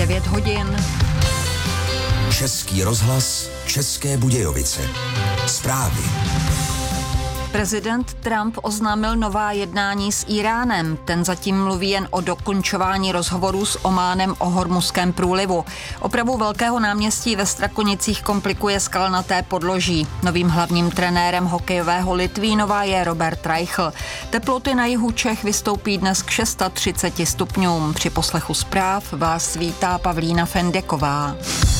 9 hodin. Český rozhlas, České Budějovice. Zprávy. Prezident Trump oznámil nová jednání s Íránem. Ten zatím mluví jen o dokončování rozhovorů s Ománem o Hormuzském průlivu. Opravu Velkého náměstí ve Strakonicích komplikuje skalnaté podloží. Novým hlavním trenérem hokejového Litvínova je Robert Reichl. Teploty na jihu Čech vystoupí dnes k 630 stupňům. Při poslechu zpráv vás vítá Pavlína Fendeková.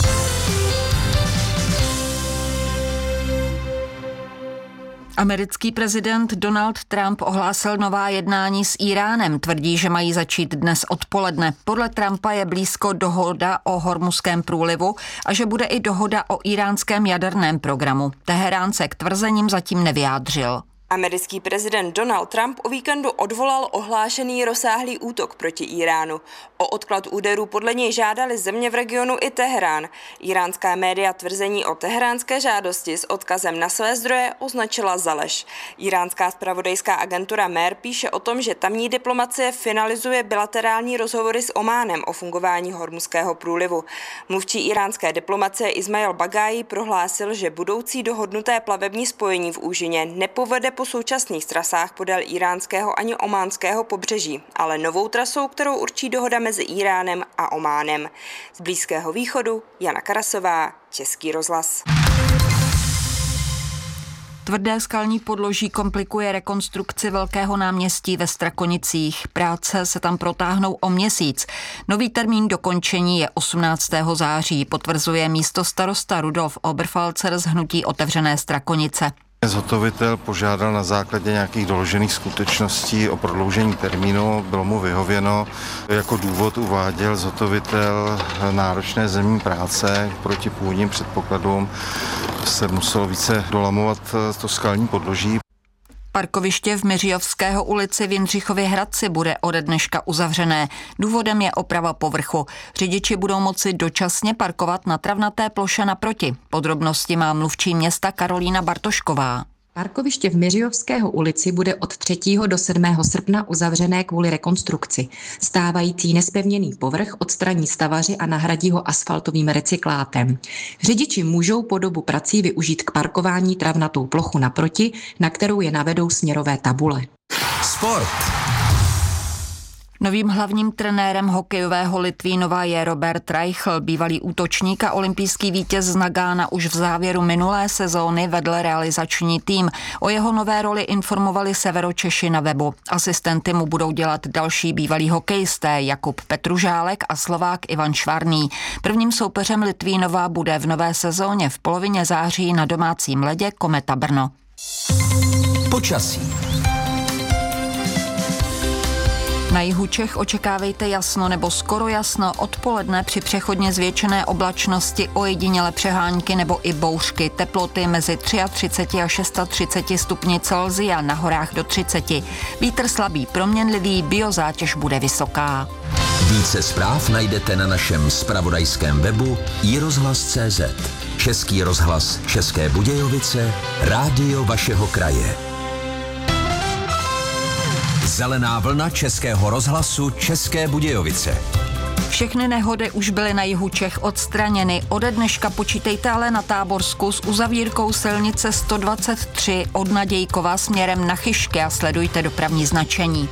Americký prezident Donald Trump ohlásil nová jednání s Íránem. Tvrdí, že mají začít dnes odpoledne. Podle Trumpa je blízko dohoda o Hormuzském průlivu a že bude i dohoda o íránském jaderném programu. Teherán se k tvrzením zatím nevyjádřil. Americký prezident Donald Trump o víkendu odvolal ohlášený rozsáhlý útok proti Íránu. O odklad úderů podle něj žádali země v regionu i Teherán. Íránská média tvrzení o teheránské žádosti s odkazem na své zdroje označila za lež. Íránská zpravodajská agentura MER píše o tom, že tamní diplomacie finalizuje bilaterální rozhovory s Ománem o fungování Hormuzského průlivu. Mluvčí íránské diplomacie Ismail Bagájí prohlásil, že budoucí dohodnuté plavební spojení v úžině nepovede po současných trasách podél iránského ani ománského pobřeží, ale novou trasou, kterou určí dohoda mezi Íránem a Ománem. Z Blízkého východu Jana Karasová, Český rozhlas. Tvrdé skalní podloží komplikuje rekonstrukci Velkého náměstí ve Strakonicích. Práce se tam protáhnou o měsíc. Nový termín dokončení je 18. září, potvrzuje místostarosta Rudolf Oberfalzer z hnutí Otevřené Strakonice. Zhotovitel požádal na základě nějakých doložených skutečností o prodloužení termínu, bylo mu vyhověno. Jako důvod uváděl zhotovitel náročné zemní práce proti původním předpokladům. Se muselo více dolamovat to skalní podloží. Parkoviště v Miřijovského ulici v Jindřichově Hradci bude ode dneška uzavřené. Důvodem je oprava povrchu. Řidiči budou moci dočasně parkovat na travnaté ploše naproti. Podrobnosti má mluvčí města Karolína Bartošková. Parkoviště v Miřijovského ulici bude od 3. do 7. srpna uzavřené kvůli rekonstrukci. Stávající nespevněný povrch odstraní stavaři a nahradí ho asfaltovým recyklátem. Řidiči můžou po dobu prací využít k parkování travnatou plochu naproti, na kterou je navedou směrové tabule. Sport. Novým hlavním trenérem hokejového Litvínova je Robert Reichl. Bývalý útočník a olympijský vítěz z Nagána už v závěru minulé sezóny vedl realizační tým. O jeho nové roli informovali Severočeši na webu. Asistenty mu budou dělat další bývalí hokejisté Jakub Petružálek a Slovák Ivan Švarný. Prvním soupeřem Litvínova bude v nové sezóně v polovině září na domácím ledě Kometa Brno. Počasí. Na jihu Čech očekávejte jasno nebo skoro jasno, odpoledne při přechodně zvětšené oblačnosti ojediněle přehánky nebo i bouřky, teploty mezi 33 a 630 stupni Celsia, na horách do 30. Vítr slabý, proměnlivý, biozátěž bude vysoká. Více zpráv najdete na našem zpravodajském webu iRozhlas.cz. Český rozhlas České Budějovice, rádio vašeho kraje. Zelená vlna Českého rozhlasu České Budějovice. Všechny nehody už byly na jihu Čech odstraněny. Ode dneška počítejte ale na Táborsku s uzavírkou silnice 123 od Nadějkova směrem na Chyšky a sledujte dopravní značení.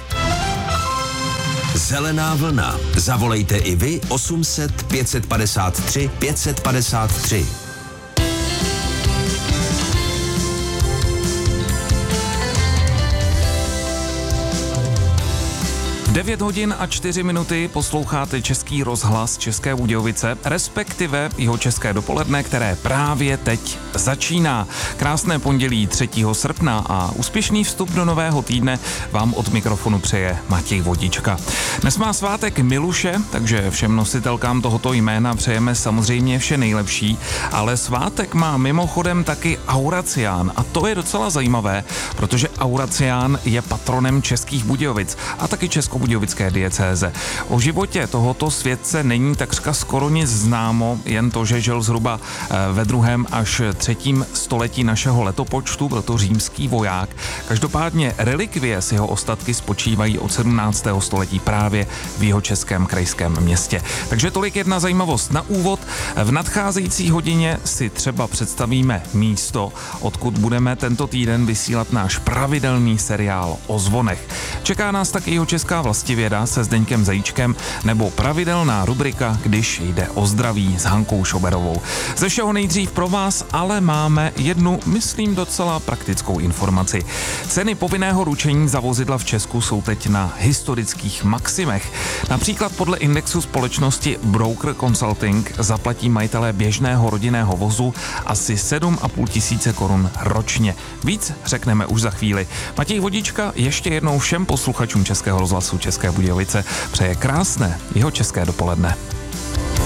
Zelená vlna. Zavolejte i vy 800 553 553. 9 hodin a 4 minuty posloucháte Český rozhlas České Budějovice, respektive jeho české dopoledne, které právě teď začíná. Krásné pondělí 3. srpna a úspěšný vstup do nového týdne vám od mikrofonu přeje Matěj Vodička. Dnes má svátek Miluše, takže všem nositelkám tohoto jména přejeme samozřejmě vše nejlepší, ale svátek má mimochodem taky Auracián a to je docela zajímavé, protože Auracián je patronem Českých Budějovic a taky Českobudějovického českobudějovické diecéze. O životě tohoto světce není takřka skoro nic známo, jen to, že žil zhruba ve 2. až 3. století našeho letopočtu, byl to římský voják. Každopádně relikvie s jeho ostatky spočívají od 17. století právě v jihočeském krajském městě. Takže tolik jedna zajímavost na úvod. V nadcházející hodině si třeba představíme místo, odkud budeme tento týden vysílat náš pravidelný seriál o zvonech. Čeká nás taky jihočeská vlastivěda se Zdeňkem Zajíčkem nebo pravidelná rubrika Když jde o zdraví s Hankou Šoberovou. Ze všeho nejdřív pro vás ale máme jednu, myslím, docela praktickou informaci. Ceny povinného ručení za vozidla v Česku jsou teď na historických maximech. Například podle indexu společnosti Broker Consulting zaplatí majitelé běžného rodinného vozu asi 7,5 tisíce korun ročně. Víc řekneme už za chvíli. Matěj Vodička ještě jednou všem posluchačům Českého rozhlasu České Budějovice přeje krásné jihočeské dopoledne.